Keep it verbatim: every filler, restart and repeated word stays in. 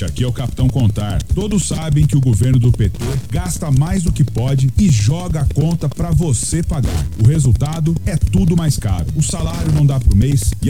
Este aqui é o Capitão Contar. Todos sabem que o governo do P T gasta mais do que pode e joga a conta para você pagar. O resultado é tudo mais caro. O salário não dá pro mês e